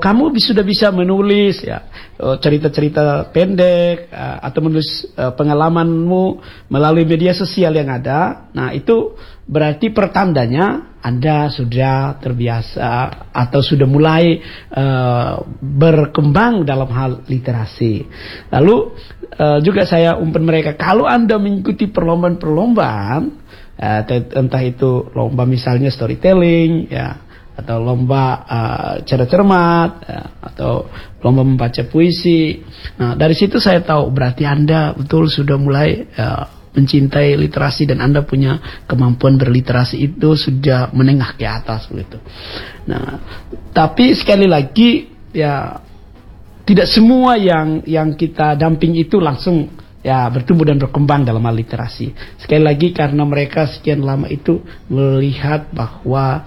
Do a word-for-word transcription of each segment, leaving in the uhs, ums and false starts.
kamu sudah bisa menulis ya cerita-cerita pendek uh, atau menulis uh, pengalamanmu melalui media sosial yang ada, nah itu berarti pertandanya Anda sudah terbiasa atau sudah mulai uh, berkembang dalam hal literasi. Lalu uh, juga saya umpan mereka, kalau Anda mengikuti perlombaan-perlombaan, uh, entah itu lomba misalnya storytelling ya, atau lomba uh, cara cermat ya, atau lomba membaca puisi. Nah, dari situ saya tahu berarti Anda betul sudah mulai uh, mencintai literasi dan Anda punya kemampuan berliterasi itu sudah menengah ke atas begitu. Nah, tapi sekali lagi ya tidak semua yang yang kita damping itu langsung ya bertumbuh dan berkembang dalam hal literasi. Sekali lagi karena mereka sekian lama itu melihat bahwa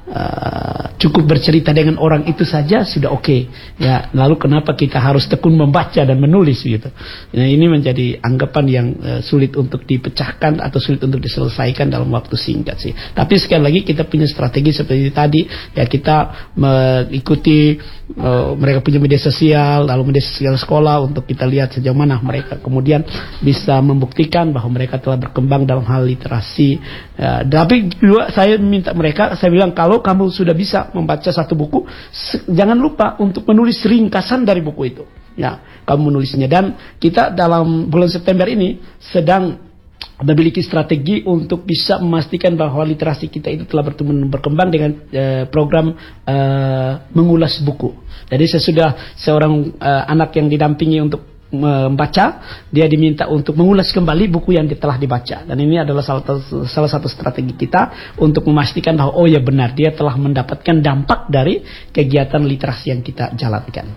Uh, cukup bercerita dengan orang itu saja sudah oke okay. Ya, lalu kenapa kita harus tekun membaca dan menulis gitu. Nah, ini menjadi anggapan yang uh, sulit untuk dipecahkan atau sulit untuk diselesaikan dalam waktu singkat sih. Tapi sekali lagi kita punya strategi seperti tadi ya, kita mengikuti uh, mereka punya media sosial, lalu media sosial sekolah untuk kita lihat sejauh mana mereka kemudian bisa membuktikan bahwa mereka telah berkembang dalam hal literasi. Ya, tapi juga saya minta mereka, saya bilang kalau kamu sudah bisa membaca satu buku, jangan lupa untuk menulis ringkasan dari buku itu. Ya, kamu menulisnya. Dan kita dalam bulan September ini sedang memiliki strategi untuk bisa memastikan bahwa literasi kita itu telah bertumbuh dan berkembang dengan uh, program uh, mengulas buku. Jadi sesudah seorang uh, anak yang didampingi untuk membaca, dia diminta untuk mengulas kembali buku yang telah dibaca. Dan ini adalah salah satu, salah satu strategi kita untuk memastikan bahwa oh ya benar, dia telah mendapatkan dampak dari kegiatan literasi yang kita jalankan.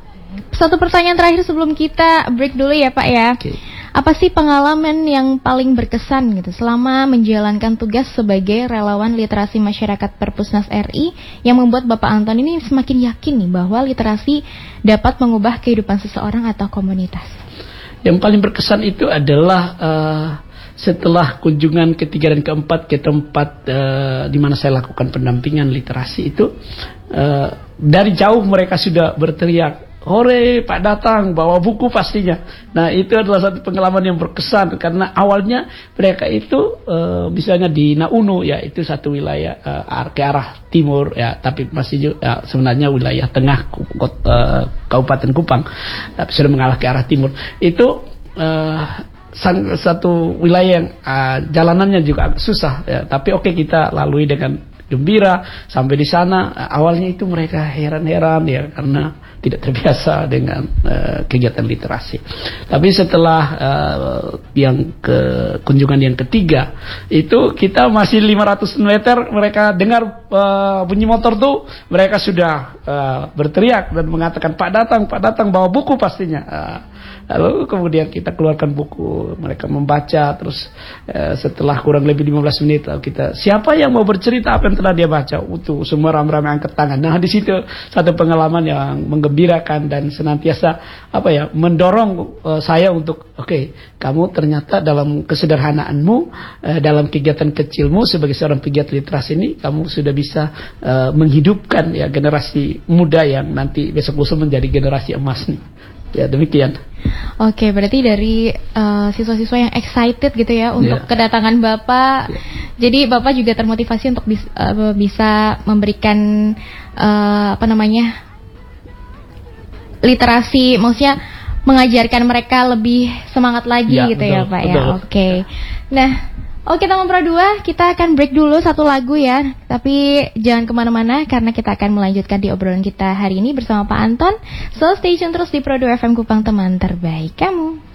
Satu pertanyaan terakhir sebelum kita break dulu ya Pak ya. Okay. Apa sih pengalaman yang paling berkesan gitu selama menjalankan tugas sebagai relawan literasi masyarakat Perpusnas R I yang membuat Bapak Anton ini semakin yakin nih bahwa literasi dapat mengubah kehidupan seseorang atau komunitas? Yang paling berkesan itu adalah uh, setelah kunjungan ketiga dan keempat ke tempat uh, di mana saya lakukan pendampingan literasi itu, uh, dari jauh mereka sudah berteriak, "Hore, Pak datang, bawa buku pastinya." Nah, itu adalah satu pengalaman yang berkesan karena awalnya mereka itu uh, misalnya di Naunu ya, itu satu wilayah uh, ke arah timur ya, tapi masih juga, ya, sebenarnya wilayah tengah uh, Kabupaten Kupang, tapi sudah mengalah ke arah timur. Itu uh, sang, satu wilayah yang uh, jalanannya juga agak susah ya, tapi oke okay, kita lalui dengan gembira sampai di sana. Awalnya itu mereka heran-heran ya karena tidak terbiasa dengan uh, kegiatan literasi. Tapi setelah uh, yang ke kunjungan yang ketiga itu kita masih lima ratus meter, mereka dengar uh, bunyi motor tuh, mereka sudah uh, berteriak dan mengatakan, "Pak datang, Pak datang, bawa buku pastinya." Uh, Lalu kemudian kita keluarkan buku, mereka membaca, terus eh, setelah kurang lebih lima belas menit lalu kita, siapa yang mau bercerita apa yang telah dia baca? Utuh, semua ramai-ramai angkat tangan. Nah, di situ satu pengalaman yang menggembirakan dan senantiasa apa ya, mendorong eh, saya untuk oke, okay, kamu ternyata dalam kesederhanaanmu, eh, dalam kegiatan kecilmu sebagai seorang pegiat literasi ini, kamu sudah bisa eh, menghidupkan ya generasi muda yang nanti besok lusa menjadi generasi emas nih. Ya, demikian. Oke, berarti dari uh, siswa-siswa yang excited gitu ya untuk yeah. kedatangan Bapak. Yeah. Jadi Bapak juga termotivasi untuk bis, uh, bisa memberikan uh, apa namanya? literasi, maksudnya mengajarkan mereka lebih semangat lagi yeah, gitu betul, ya, Pak betul. ya. Oke. Nah, oke teman-teman Pro dua, kita akan break dulu satu lagu ya. Tapi jangan kemana-mana karena kita akan melanjutkan di obrolan kita hari ini bersama Pak Anton. So stay tune terus di Pro dua F M Kupang, teman terbaik kamu.